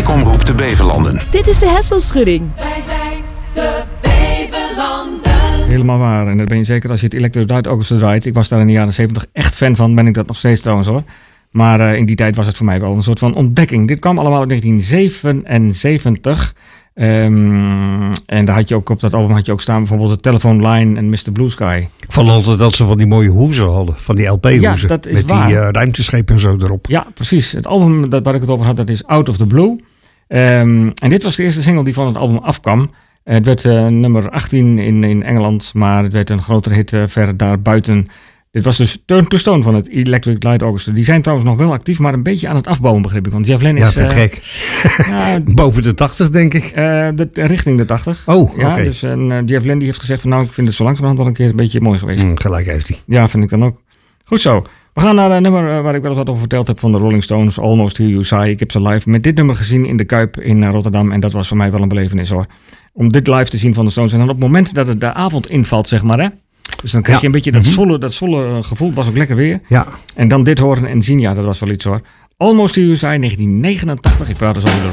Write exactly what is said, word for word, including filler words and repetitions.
Wijkomroep de Beverlanden. Dit is de Hesselschudding. Wij zijn de Beverlanden. Helemaal waar. En dat ben je zeker als je het Electric Light Orchestra draait. Ik was daar in de jaren zeventig echt fan van. Ben ik dat nog steeds trouwens hoor. Maar uh, in die tijd was het voor mij wel een soort van ontdekking. Dit kwam allemaal in negentien zevenenzeventig. Um, en daar had je ook op dat album had je ook staan bijvoorbeeld de Telephone Line en mister Blue Sky. Ik vond altijd dat ze van die mooie hoezen hadden. Van die L P-hoezen. Ja, dat is met waar. die uh, ruimteschepen en zo erop. Ja, precies. Het album dat, waar ik het over had, dat is Out of the Blue. Um, en dit was de eerste single die van het album afkwam. Uh, het werd uh, nummer achttien in, in Engeland, maar het werd een grotere hit uh, ver daarbuiten. Dit was dus Turn to Stone van het Electric Light Orchestra. Die zijn trouwens nog wel actief, maar een beetje aan het afbouwen, begreep ik. Want Jeff Lynne is... Ja, te uh, gek. ja, Boven de tachtig, denk ik. Uh, de, richting de tachtig. Oh, oké. Ja, Okay. dus uh, Jeff Lynne die heeft gezegd van nou, ik vind het zo langzamerhand wel een keer een beetje mooi geweest. Mm, gelijk heeft hij. Ja, vind ik dan ook. Goed zo. We gaan naar een nummer uh, waar ik wel eens wat over verteld heb van de Rolling Stones. Almost Hear You Sigh. Ik heb ze live met dit nummer gezien in de Kuip in uh, Rotterdam. En dat was voor mij wel een belevenis hoor. Om dit live te zien van de Stones. En dan op het moment dat het de avond invalt, zeg maar hè. Dus dan krijg je ja. een beetje dat mm-hmm. zolle, dat zolle gevoel. Het was ook lekker weer. Ja. En dan dit horen en zien. Ja, dat was wel iets hoor. Almost Hear You Sigh, negentien negenentachtig. Ik praat dus over de